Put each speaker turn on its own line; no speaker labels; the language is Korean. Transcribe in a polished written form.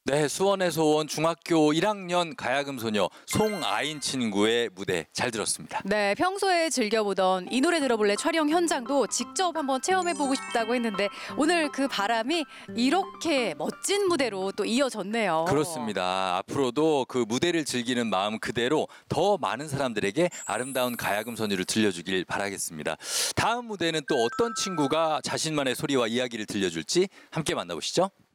네, 수원에서 온 중학교 1학년 가야금 소녀 송아인 친구의 무대 잘 들었습니다.
네, 평소에 즐겨보던 이 노래 들어볼래 촬영 현장도 직접 한번 체험해보고 싶다고 했는데 오늘 그 바람이 이렇게 멋진 무대로 또 이어졌네요.
그렇습니다. 앞으로도 그 무대를 즐기는 마음 그대로 더 많은 사람들에게 아름다운 가야금 소녀를 들려주길 바라겠습니다. 다음 무대는 또 어떤 친구가 자신만의 소리와 이야기를 들려줄지 함께 만나보시죠.